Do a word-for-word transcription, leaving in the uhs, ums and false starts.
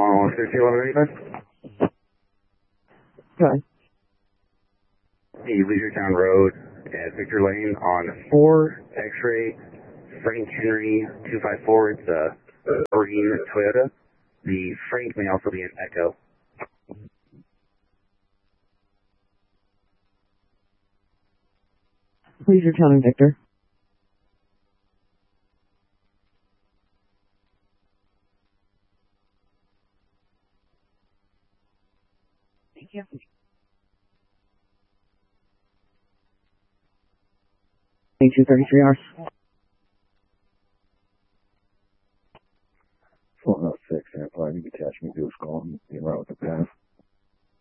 on thirteen eleven eighty-five. Okay. The Leisure Town Road at Victor Lane on four X-ray Frank Henry two five four. It's a green Toyota. The Frank may also be an Echo. Leisure Town and Victor. Thank you. two thirty-three hours. four oh six, and five, you can catch me, do a call, and be right with the path.